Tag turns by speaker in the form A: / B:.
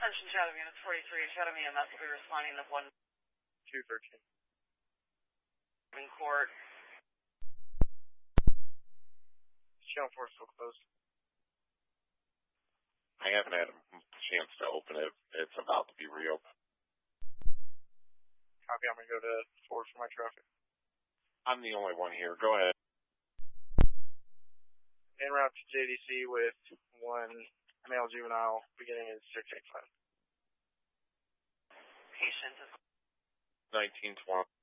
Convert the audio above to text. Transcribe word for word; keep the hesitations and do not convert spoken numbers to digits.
A: Attention Chatham Units forty-three, Chatham E M S will be responding to one
B: two thirteen.
A: in court.
B: Channel four still closed.
C: I haven't had a chance to open it. It's about to be reopened.
B: Copy, I'm going to go to four for my traffic.
C: I'm the only one here. Go ahead.
B: En route to J D C with one male juvenile beginning in six eight five.
A: Patient is
C: nineteen twenty.